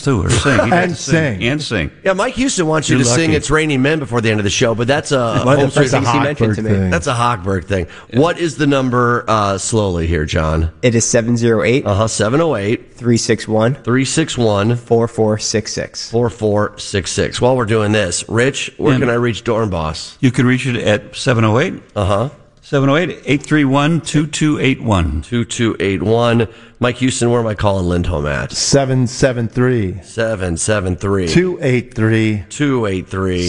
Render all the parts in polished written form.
too, or sing. And sing. Yeah, Mike Houston wants you to sing It's Raining Men before the end of the show, but that's a Hochberg thing. That's a Hochberg thing. Yeah. What is the number slowly here, John? It is 708. 708. 361. 361. 4466. 4466. While we're doing this, Rich, where can I reach Dorn Boss? You can reach it at 708. 708-831-2281. 2281. Mike Houston, where am I calling Lindholm at? 773. 773. 283. 283.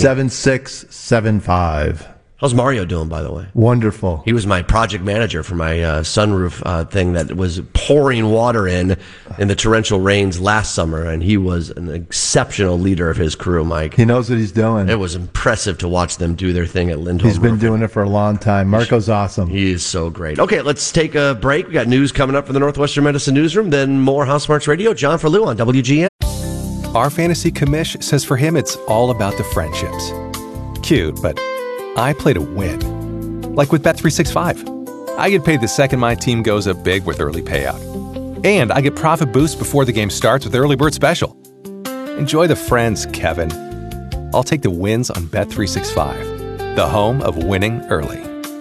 7675. How's Mario doing, by the way? Wonderful. He was my project manager for my sunroof thing that was pouring water in the torrential rains last summer, and he was an exceptional leader of his crew, Mike. He knows what he's doing. It was impressive to watch them do their thing at Lindholm. He's been doing it for a long time. Marco's awesome. He is so great. Okay, let's take a break. We got news coming up from the Northwestern Medicine Newsroom, then more House Smarts Radio. John Ferlew on WGN. Our fantasy commish says for him it's all about the friendships. Cute, but I play to win. Like with Bet365. I get paid the second my team goes up big with early payout. And I get profit boost before the game starts with Early Bird Special. Enjoy the friends, Kevin. I'll take the wins on Bet365, the home of winning early.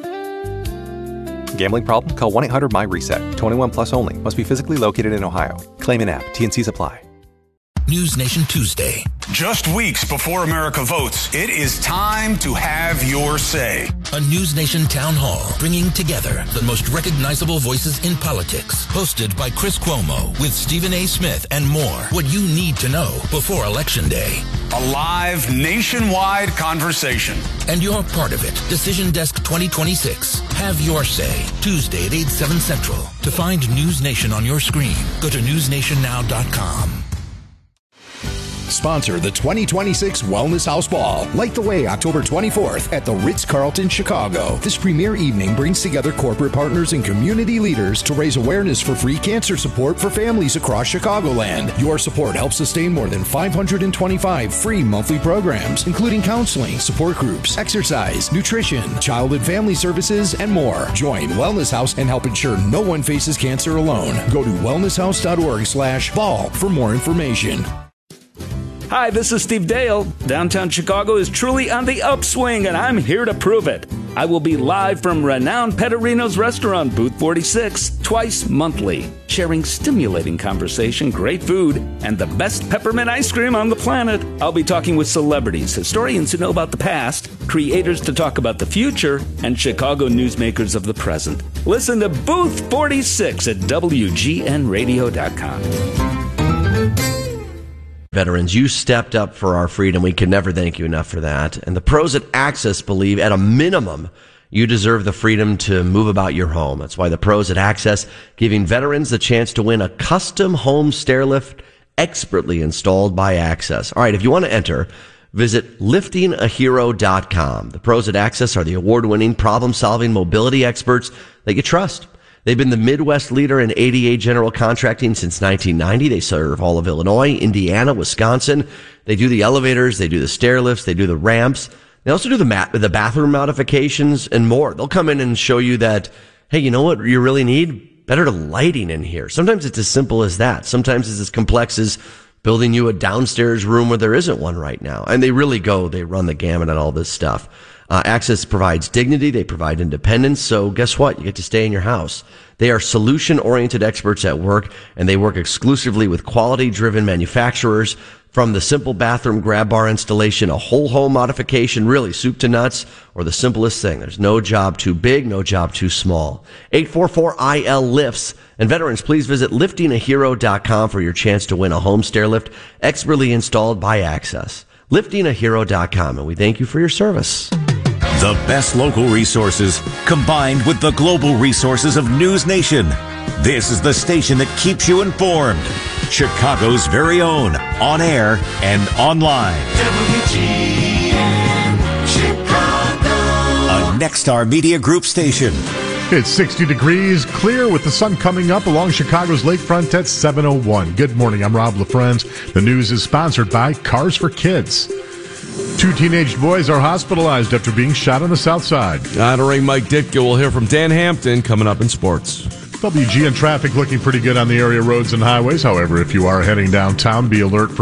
Gambling problem? Call 1-800-MY-RESET. 21 plus only. Must be physically located in Ohio. Claim in app. T&Cs apply. News Nation Tuesday. Just weeks before America votes, it is time to have your say. A News Nation town hall bringing together the most recognizable voices in politics. Hosted by Chris Cuomo with Stephen A. Smith and more. What you need to know before Election Day. A live nationwide conversation. And you're part of it. Decision Desk 2026. Have your say. Tuesday at 8/7 Central. To find News Nation on your screen, go to newsnationnow.com. Sponsor the 2026 Wellness House Ball. Light the way October 24th at the Ritz-Carlton, Chicago. This premier evening brings together corporate partners and community leaders to raise awareness for free cancer support for families across Chicagoland. Your support helps sustain more than 525 free monthly programs, including counseling, support groups, exercise, nutrition, child and family services, and more. Join Wellness House and help ensure no one faces cancer alone. Go to wellnesshouse.org/ball for more information. Hi, this is Steve Dale. Downtown Chicago is truly on the upswing, and I'm here to prove it. I will be live from renowned Petterino's restaurant, Booth 46, twice monthly, sharing stimulating conversation, great food, and the best peppermint ice cream on the planet. I'll be talking with celebrities, historians who know about the past, creators to talk about the future, and Chicago newsmakers of the present. Listen to Booth 46 at WGNradio.com. Veterans, you stepped up for our freedom. We can never thank you enough for that. And the pros at Access believe, at a minimum, you deserve the freedom to move about your home. That's why the pros at Access giving veterans the chance to win a custom home stair lift expertly installed by Access. All right, if you want to enter, visit liftingahero.com. The pros at Access are the award-winning problem-solving mobility experts that you trust. They've been the Midwest leader in ADA general contracting since 1990. They serve all of Illinois, Indiana, Wisconsin. They do the elevators, they do the stair lifts, they do the ramps. They also do the bathroom modifications and more. They'll come in and show you that, hey, you know what you really need? Better lighting in here. Sometimes it's as simple as that. Sometimes it's as complex as building you a downstairs room where there isn't one right now. And they run the gamut on all this stuff. Access provides dignity. They provide independence. So guess what? You get to stay in your house. They are solution-oriented experts at work, and they work exclusively with quality-driven manufacturers. From the simple bathroom grab bar installation, a whole home modification, really soup to nuts, or the simplest thing. There's no job too big, no job too small. 844-IL-LIFTS. And veterans, please visit liftingahero.com for your chance to win a home stair lift expertly installed by Access. Liftingahero.com, and we thank you for your service. The best local resources combined with the global resources of News Nation. This is the station that keeps you informed. Chicago's very own, on air and online. WGN Chicago. A Nexstar Media Group station. It's 60 degrees, clear with the sun coming up along Chicago's lakefront at 7:01. Good morning, I'm Rob LaFrance. The news is sponsored by Cars for Kids. 2 teenage boys are hospitalized after being shot on the south side. Honoring Mike Ditka, we'll hear from Dan Hampton coming up in sports. WGN traffic looking pretty good on the area roads and highways. However, if you are heading downtown, be alert for